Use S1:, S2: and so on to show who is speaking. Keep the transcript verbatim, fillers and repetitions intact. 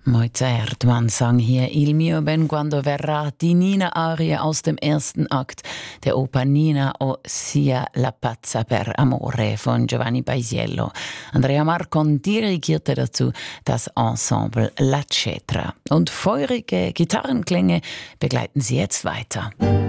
S1: Mozart, man sang hier Il mio ben quando verrà, die Nina-Arie aus dem ersten Akt der Oper Nina o sia la pazza per amore von Giovanni Paisiello. Andrea Marcon dirigierte dazu das Ensemble La Cetra. Und feurige Gitarrenklänge begleiten sie jetzt weiter.